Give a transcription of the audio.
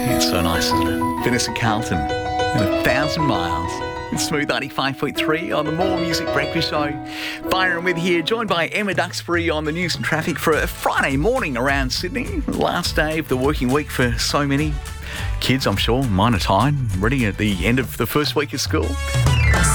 It's so nice, isn't it? Vanessa Carlton and 1,000 Miles. It's Smooth 95.3 on the More Music Breakfast Show. Byron with here, joined by Emma Duxbury on the news and traffic for a Friday morning around Sydney. The last day of the working week for so many kids, I'm sure. Mine are tired, ready at the end of the first week of school.